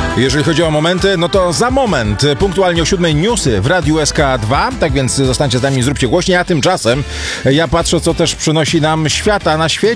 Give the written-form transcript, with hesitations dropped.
Jeżeli chodzi o momenty, no to za moment, punktualnie o 7 newsy w Radiu SK2, tak więc zostańcie z nami, zróbcie głośniej, a tymczasem ja patrzę, co też przynosi nam świata na świecie.